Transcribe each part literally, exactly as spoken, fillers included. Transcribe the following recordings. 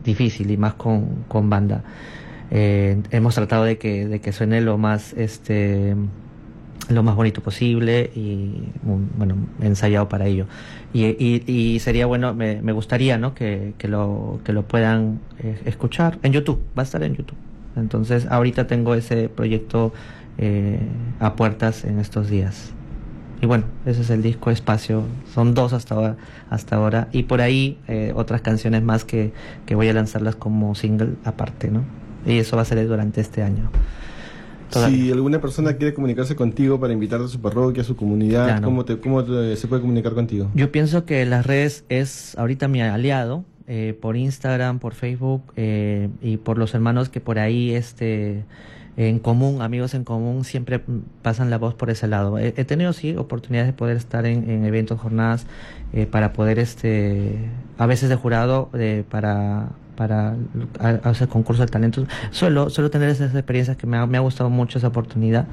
difícil, y más con, con banda. Eh, hemos tratado de que, de que suene lo más, este, lo más bonito posible y, um, bueno, ensayado para ello. Y, y, y sería bueno, me, me gustaría, ¿no? Que, que lo, que lo puedan eh, escuchar en YouTube, va a estar en YouTube. Entonces, ahorita tengo ese proyecto eh, a puertas en estos días. Y bueno, ese es el disco Espacio, son dos hasta ahora, hasta ahora. Y por ahí eh, otras canciones más que, que voy a lanzarlas como single aparte, ¿no? Y eso va a ser durante este año. Todavía. Si alguna persona quiere comunicarse contigo para invitarte a su parroquia, a su comunidad, claro. ¿cómo, te, cómo te, se puede comunicar contigo? Yo pienso que las redes es ahorita mi aliado, eh, por Instagram, por Facebook, eh, y por los hermanos que por ahí este en común, amigos en común, siempre pasan la voz por ese lado. He, he tenido sí oportunidades de poder estar en, en eventos, jornadas, eh, para poder este a veces de jurado eh, para para hacer concursos de talentos. Suelo, suelo tener esas experiencias que me ha, me ha gustado mucho esa oportunidad,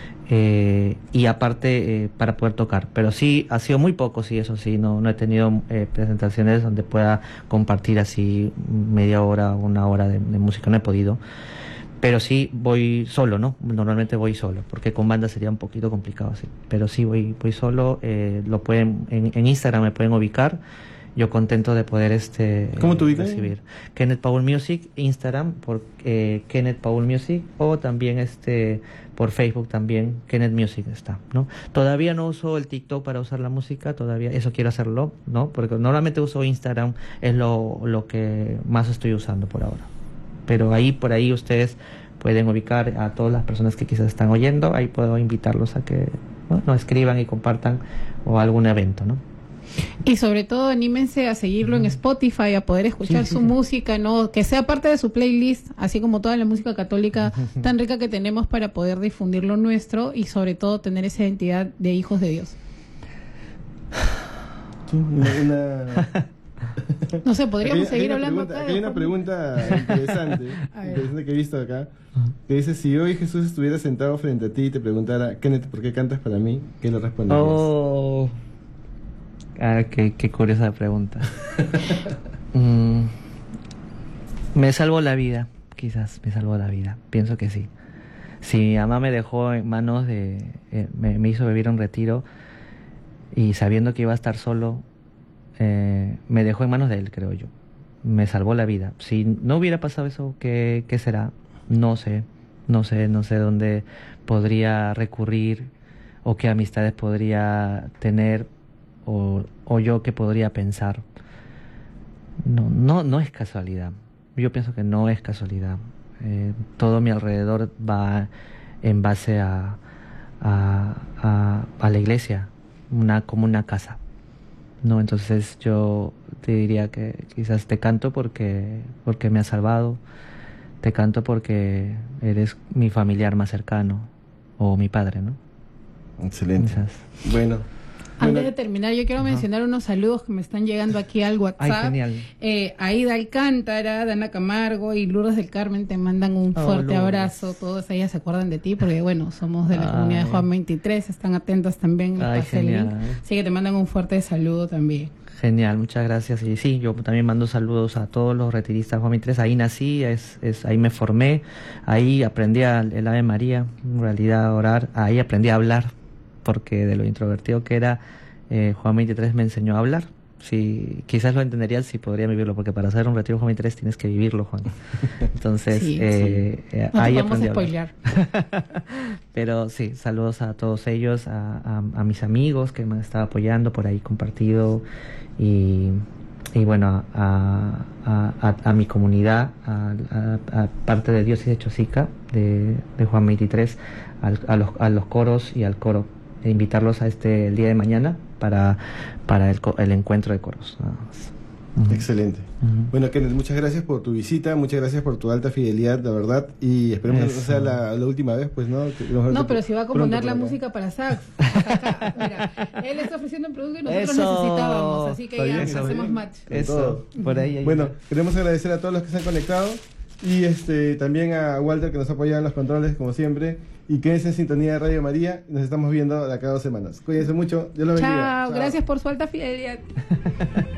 eh, y aparte eh, para poder tocar. Pero sí, ha sido muy poco, sí, eso sí, no, no he tenido eh, presentaciones donde pueda compartir así media hora, una hora de, de música, no he podido. Pero sí voy solo, ¿no? Normalmente voy solo, porque con banda sería un poquito complicado así. Pero sí voy, voy solo, eh, lo pueden, en, en Instagram me pueden ubicar. Yo contento de poder este ¿Cómo te ubicas? recibir Kenneth Paul Music, Instagram por eh, Kenneth Paul Music, o también este por Facebook también Kenneth Music está, ¿no? Todavía no uso el TikTok para usar la música, todavía eso quiero hacerlo, ¿no? Porque normalmente uso Instagram, es lo, lo que más estoy usando por ahora. Pero ahí por ahí ustedes pueden ubicar a todas las personas que quizás están oyendo, ahí puedo invitarlos a que, ¿no? nos escriban y compartan o algún evento, ¿no? Y sobre todo anímense a seguirlo en Spotify, a poder escuchar sí, sí, su sí. música, no que sea parte de su playlist, así como toda la música católica tan rica que tenemos, para poder difundir lo nuestro y sobre todo tener esa identidad de hijos de Dios. Una... No sé, podríamos aquí, seguir aquí hablando pregunta, acá. Aquí hay una pregunta interesante, interesante que he visto acá, que dice: si hoy Jesús estuviera sentado frente a ti y te preguntara, Kenneth, ¿por qué cantas para mí?, ¿qué le responderías? Oh... Ah, qué, qué curiosa pregunta. mm, me salvó la vida, quizás me salvó la vida, pienso que sí. Si mi mamá me dejó en manos de, eh, me, me hizo vivir un retiro, y sabiendo que iba a estar solo, eh, me dejó en manos de él, creo yo. Me salvó la vida. Si no hubiera pasado eso, ¿qué, qué será? No sé, no sé, no sé dónde podría recurrir o qué amistades podría tener. O, o yo que podría pensar. No, no, no es casualidad. Yo pienso que no es casualidad. Eh, todo mi alrededor va en base a, a, a, a la iglesia, una, como una casa, ¿no? Entonces yo te diría que quizás te canto porque, porque me has salvado, te canto porque eres mi familiar más cercano, o mi padre, ¿no? Excelente. Quizás. Bueno. Antes Bueno, de terminar, yo quiero ajá. mencionar unos saludos que me están llegando aquí al WhatsApp. Ay, genial. Eh, Aida Alcántara, Dana Camargo y Lourdes del Carmen te mandan un Oh, fuerte Lourdes. abrazo. Todas ellas se acuerdan de ti porque, bueno, somos de la Ay. comunidad de Juan veintitrés, están atentas también. Ay, genial. Así que te mandan un fuerte saludo también. Genial, muchas gracias. Y sí, yo también mando saludos a todos los retiristas Juan veintitrés. Ahí nací, es, es, ahí me formé, ahí aprendí a, el Ave María, en realidad a orar, ahí aprendí a hablar, porque de lo introvertido que era, eh, Juan veintitrés me enseñó a hablar. Sí, quizás lo entenderías si podría vivirlo, porque para hacer un retiro Juan veintitrés tienes que vivirlo, Juan. Entonces, Sí, eh, sí. eh, No ahí te aprendí podemos a hablar. spoilear. Pero sí, saludos a todos ellos, a, a, a mis amigos que me han estado apoyando por ahí, compartido, y, y bueno, a, a, a, a mi comunidad, a, a, a parte de Dios y de Chosica, de, de Juan veintitrés, al, a, los, a los coros y al coro, e invitarlos a este el día de mañana para, para el, el encuentro de coros, nada más. Uh-huh. Excelente. Uh-huh. Bueno, Kenneth, muchas gracias por tu visita, muchas gracias por tu alta fidelidad, la verdad, y esperemos Eso. que no sea la, la última vez, pues, ¿no? Que nos No, pero si va a componer la acá. música para sax. Acá, mira, él está ofreciendo un producto y nosotros Eso. necesitábamos, así que Está ya bien, está hacemos bien. match. Eso, por ahí. ahí. Bueno, queremos agradecer a todos los que se han conectado y este también a Walter, que nos ha apoyado en los controles, como siempre, y quédense en sintonía de Radio María. Nos estamos viendo de acá a dos semanas. Cuídense mucho, Dios los bendiga. Chao, gracias por su alta fidelidad.